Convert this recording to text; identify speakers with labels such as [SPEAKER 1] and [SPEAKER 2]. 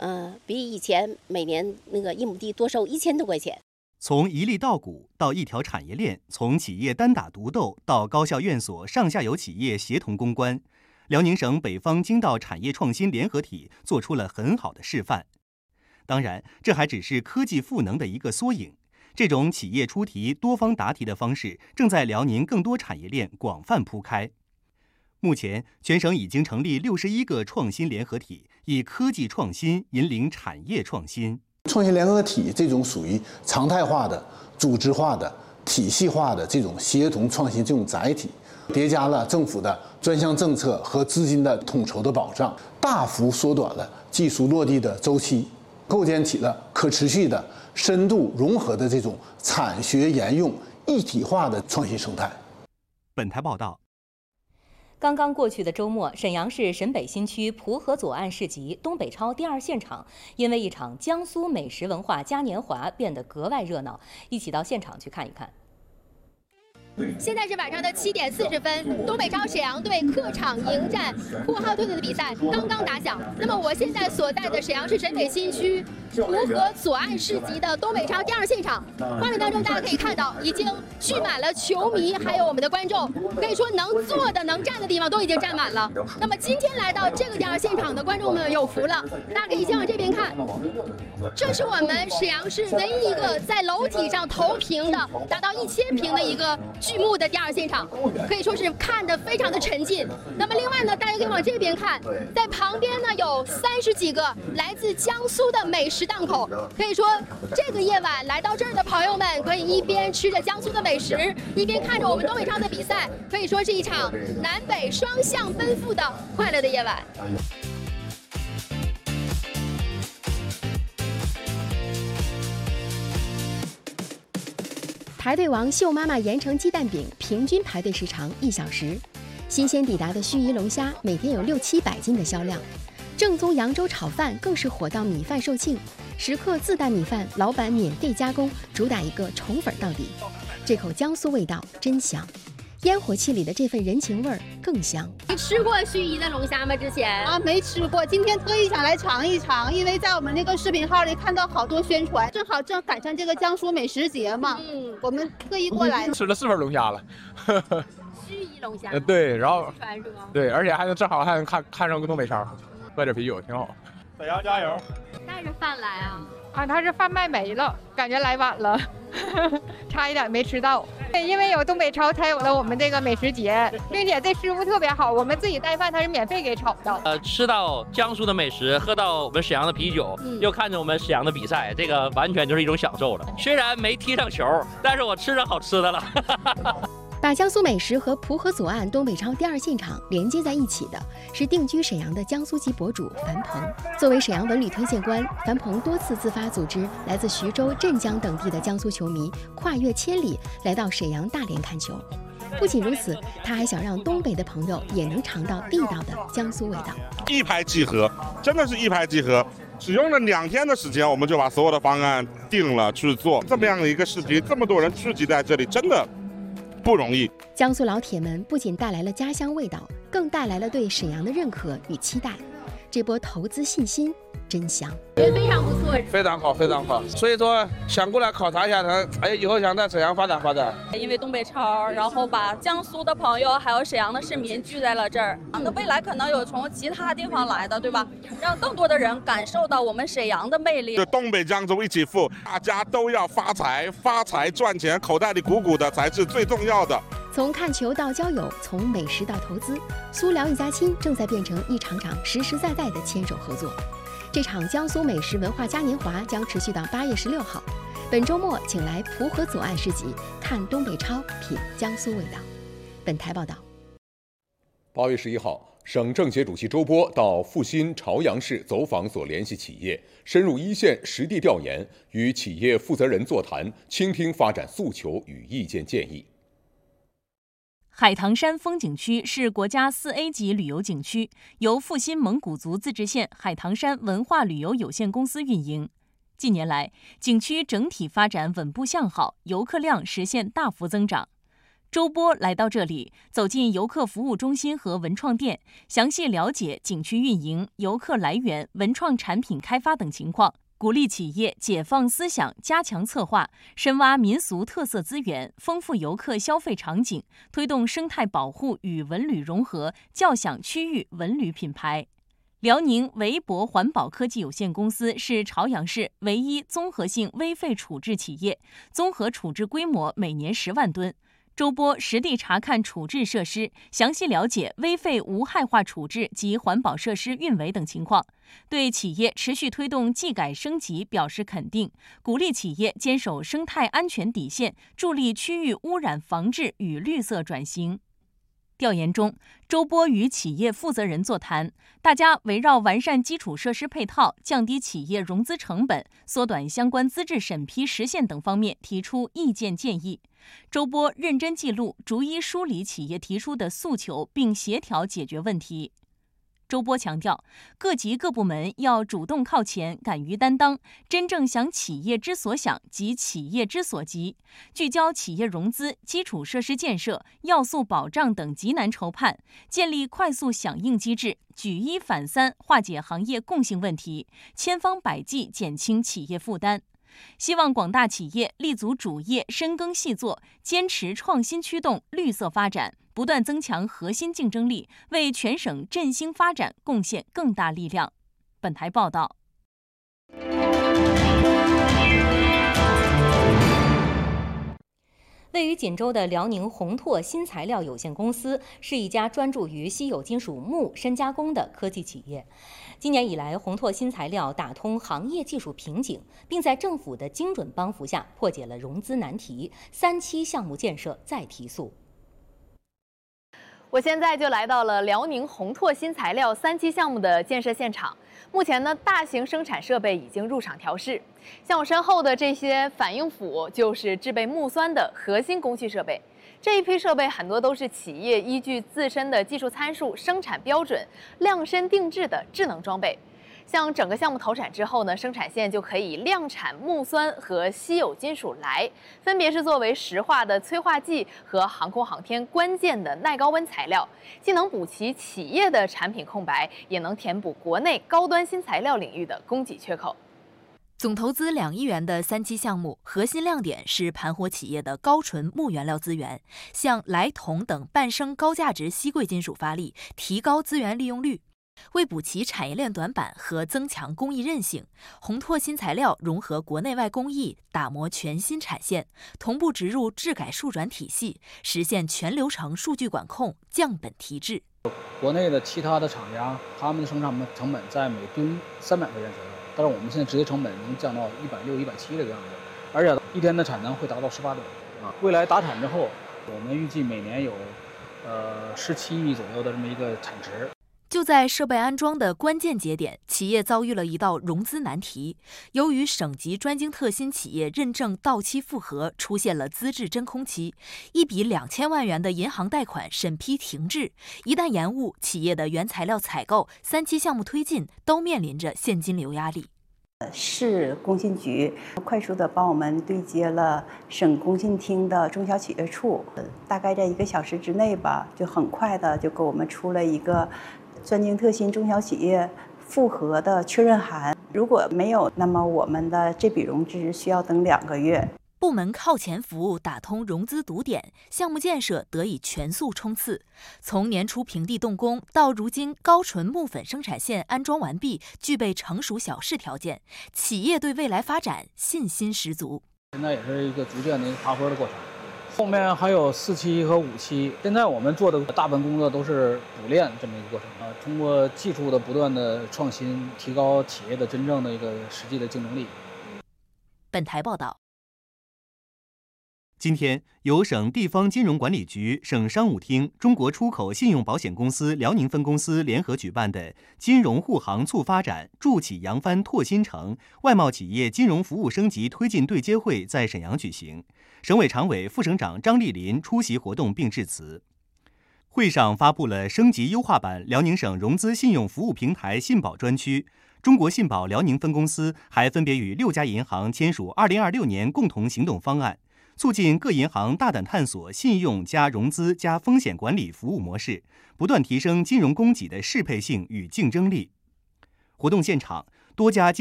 [SPEAKER 1] 比以前每年那个1亩地多收1000多块钱。
[SPEAKER 2] 从一粒稻谷到一条产业链，从企业单打独斗到高校院所上下游企业协同攻关，辽宁省北方经道产业创新联合体做出了很好的示范。当然，这还只是科技赋能的一个缩影。这种企业出题、多方答题的方式正在辽宁更多产业链广泛铺开。目前，全省已经成立61个创新联合体，以科技创新引领产业创新。
[SPEAKER 3] 创新联合体这种属于常态化的、组织化的、体系化的这种协同创新这种载体，叠加了政府的专项政策和资金的统筹的保障，大幅缩短了技术落地的周期，构建起了可持续的、深度融合的这种产学研用一体化的创新生态。
[SPEAKER 2] 本台报道。
[SPEAKER 4] 刚刚过去的周末，沈阳市沈北新区蒲河左岸市集东北超第2现场，因为一场江苏美食文化嘉年华变得格外热闹。一起到现场去看一看。
[SPEAKER 5] 现在是晚上的7点40分，东北超沈阳队客场迎战呼和浩特队的比赛刚刚打响。那么我现在所在的沈阳市沈北新区蒲河左岸市集的东北超第2现场，画面当中大家可以看到，已经聚满了球迷，还有我们的观众，可以说能坐的、能站的地方都已经站满了。那么今天来到这个第2现场的观众们有福了，大家可以先往这边看，这是我们沈阳市唯一一个在楼体上投屏的达到1000平的一个剧目的第2现场，可以说是看得非常的沉浸。那么另外呢，大家可以往这边看，在旁边呢有30几个来自江苏的美食档口，可以说这个夜晚来到这儿的朋友们可以一边吃着江苏的美食，一边看着我们东北超的比赛，可以说是一场南北双向奔赴的快乐的夜晚。
[SPEAKER 6] 排队王秀妈妈盐城鸡蛋饼平均排队时长1小时，新鲜抵达的盱眙龙虾每天有600-700斤的销量，正宗扬州炒饭更是火到米饭售罄，食客自带米饭，老板免费加工，主打一个宠粉到底。这口江苏味道真香，烟火气里的这份人情味儿更香。
[SPEAKER 5] 你吃过盱眙的龙虾吗？之前
[SPEAKER 7] 啊，没吃过，今天特意想来尝一尝，因为在我们那个视频号里看到好多宣传，正好赶上这个江苏美食节嘛，我们特意过来
[SPEAKER 8] 吃了4份龙虾了。
[SPEAKER 5] 盱眙龙虾，
[SPEAKER 8] 对，然后对，而且正好还能看上个东北超，喝点啤酒挺好。
[SPEAKER 9] 沈阳加油！
[SPEAKER 5] 带着饭来啊？
[SPEAKER 10] 啊，他是饭卖没了，感觉来晚了，差一点没吃到。因为有东北超才有了我们这个美食节，并且这师傅特别好，我们自己带饭他是免费给炒的。
[SPEAKER 11] 吃到江苏的美食，喝到我们沈阳的啤酒，又看着我们沈阳的比赛，这个完全就是一种享受了。虽然没踢上球，但是我吃着好吃的了。
[SPEAKER 6] 把江苏美食和蒲河左岸东北超第2现场连接在一起的是定居沈阳的江苏籍博主樊鹏。作为沈阳文旅推荐官，樊鹏多次自发组织来自徐州、镇江等地的江苏球迷跨越千里来到沈阳大连看球。不仅如此，他还想让东北的朋友也能尝到地道的江苏味道。
[SPEAKER 9] 一拍即合，真的是一拍即合。只用了2天的时间，我们就把所有的方案定了去做这么样的一个视频，这么多人聚集在这里，真的不容易。
[SPEAKER 6] 江苏老铁们不仅带来了家乡味道，更带来了对沈阳的认可与期待。这波投资信心真香，
[SPEAKER 5] 也非常不错，
[SPEAKER 8] 非常好，非常好。所以说想过来考察一下他，以后想在沈阳发展发展。
[SPEAKER 12] 因为东北超，然后把江苏的朋友还有沈阳的市民聚在了这儿。那未来可能有从其他地方来的，对吧？让更多的人感受到我们沈阳的魅力。
[SPEAKER 9] 就东北江州一起富，大家都要发财，发财赚钱，口袋里鼓鼓的才是最重要的。
[SPEAKER 6] 从看球到交友，从美食到投资，苏辽一家亲正在变成一场场实实在在的牵手合作。这场江苏美食文化嘉年华将持续到8月16号。本周末请来蒲河左岸市集，看东北超，品江苏味道。本台报道。
[SPEAKER 13] 8月11号，省政协主席周波到阜新朝阳市走访所联系企业，深入一线实地调研，与企业负责人座谈，倾听发展诉求与意见建议。
[SPEAKER 4] 海棠山风景区是国家4A 级旅游景区，由阜新蒙古族自治县海棠山文化旅游有限公司运营。近年来，景区整体发展稳步向好，游客量实现大幅增长。
[SPEAKER 14] 周波来到这里，走进游客服务中心和文创店，详细了解景区运营、游客来源、文创产品开发等情况，鼓励企业解放思想，加强策划，深挖民俗特色资源，丰富游客消费场景，推动生态保护与文旅融合，叫响区域文旅品牌。辽宁维博环保科技有限公司是朝阳市唯一综合性微废处置企业，综合处置规模每年10万吨。周波实地查看处置设施，详细了解微废无害化处置及环保设施运维等情况，对企业持续推动技改升级表示肯定，鼓励企业坚守生态安全底线，助力区域污染防治与绿色转型。调研中，周波与企业负责人座谈，大家围绕完善基础设施配套、降低企业融资成本、缩短相关资质审批时限等方面提出意见建议。周波认真记录，逐一梳理企业提出的诉求，并协调解决问题。周波强调，各级各部门要主动靠前，敢于担当，真正想企业之所想及企业之所急，聚焦企业融资、基础设施建设、要素保障等急难筹盼，建立快速响应机制，举一反三，化解行业共性问题，千方百计减轻企业负担。希望广大企业立足主业，深耕细作，坚持创新驱动绿色发展，不断增强核心竞争力，为全省振兴发展贡献更大力量。本台报道。
[SPEAKER 4] 位于锦州的辽宁宏拓新材料有限公司是一家专注于稀有金属钼深加工的科技企业。今年以来，宏拓新材料打通行业技术瓶颈，并在政府的精准帮扶下破解了融资难题，3期项目建设再提速。
[SPEAKER 15] 我现在就来到了辽宁宏拓新材料3期项目的建设现场。目前呢，大型生产设备已经入场调试。像我身后的这些反应釜，就是制备钼酸的核心工序设备。这一批设备很多都是企业依据自身的技术参数、生产标准量身定制的智能装备。像整个项目投产之后呢，生产线就可以量产钼酸和稀有金属锒，分别是作为石化的催化剂和航空航天关键的耐高温材料，既能补齐企业的产品空白，也能填补国内高端新材料领域的供给缺口。
[SPEAKER 16] 总投资2亿元的3期项目，核心亮点是盘活企业的高纯钼原料资源，向锒、铜等半生高价值稀贵金属发力，提高资源利用率。为补齐产业链短板和增强工艺韧性，宏拓新材料融合国内外工艺，打磨全新产线，同步植入质改数转体系，实现全流程数据管控，降本提质。
[SPEAKER 17] 国内的其他的厂家，他们的生产成本在每吨300块钱左右，但是我们现在直接成本能降到160、170这个样子，而且一天的产能会达到18吨。未来达产之后，我们预计每年有17亿左右的这么一个产值。
[SPEAKER 16] 就在设备安装的关键节点，企业遭遇了一道融资难题。由于省级专精特新企业认证到期复核，出现了资质真空期，一笔2000万元的银行贷款审批停滞。一旦延误，企业的原材料采购、3期项目推进都面临着现金流压力。
[SPEAKER 18] 市工信局快速的帮我们对接了省工信厅的中小企业处，大概在1个小时之内吧，就很快的就给我们出了一个专精特新中小企业复核的确认函。如果没有，那么我们的这笔融资需要等2个月。
[SPEAKER 16] 部门靠前服务打通融资堵点，项目建设得以全速冲刺。从年初平地动工到如今高纯钼粉生产线安装完毕，具备成熟小试条件，企业对未来发展信心十足。
[SPEAKER 17] 现在也是一个逐渐的爬坡的过程，后面还有4期和5期。现在我们做的大部分工作都是补练这么一个过程啊，通过技术的不断的创新，提高企业的真正的一个实际的竞争力。
[SPEAKER 16] 本台报道。
[SPEAKER 2] 今天，由省地方金融管理局、省商务厅、中国出口信用保险公司辽宁分公司联合举办的金融护航促发展、筑起扬帆拓新城外贸企业金融服务升级推进对接会在沈阳举行。省委常委、副省长张丽林出席活动并致辞。会上发布了升级优化版辽宁省融资信用服务平台信保专区。中国信保辽宁分公司还分别与6家银行签署2026年共同行动方案。 促进各银行大胆探索信用加融资加风险管理服务模式，不断提升金融供给的适配性与竞争力。活动现场，多家金